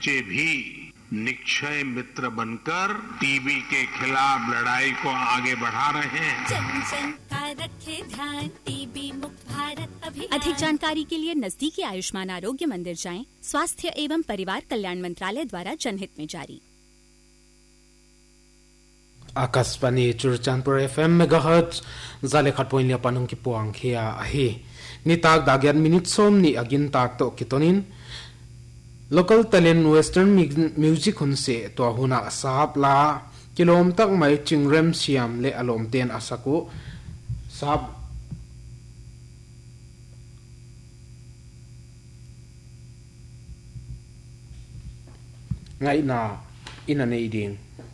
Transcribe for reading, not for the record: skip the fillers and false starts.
बच्चे भी निक्षय मित्र बनकर टीबी के खिलाफ लड़ाई को आगे बढ़ा रहे हैं। जन जन का रखे ध्यान, टीबी मुक्त भारत अभियान। अधिक जानकारी के लिए नजदीकी आयुष्मान आरोग्य मंदिर जाएं। स्वास्थ्य एवं परिवार कल्याण मंत्रालय द्वारा जनहित में जारी। आकाशवाणी चुरचानपुर FM मेगाहर्ट्ज जाले खटपोइलिया पानुंग की पुआंग खिया अहि निताक दाग्यान मिनिट सोम नि अगिन ताक तो कितोनिन लोकल टैलेंट वेस्टर्न म्यूजिक हुनसे तो हुना साहब ला किलोम तक mai चिंगरम सियाम ले अलोम तेन असको साहब ngai na ina nei ding